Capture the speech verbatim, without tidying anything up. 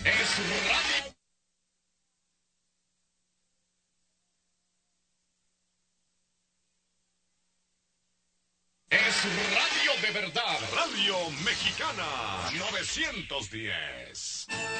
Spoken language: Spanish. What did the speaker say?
Es radio. Es radio de verdad. Radio Mexicana novecientos diez.